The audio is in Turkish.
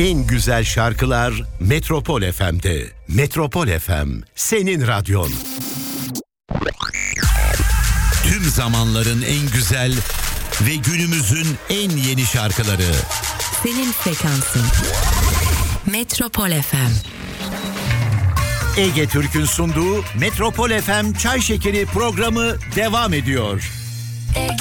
En güzel şarkılar Metropol FM'de. Metropol FM, senin radyon. Tüm zamanların en güzel ve günümüzün en yeni şarkıları. Senin frekansın. Metropol FM. Ege Türk'ün sunduğu Metropol FM Çay Şekeri programı devam ediyor. Ege.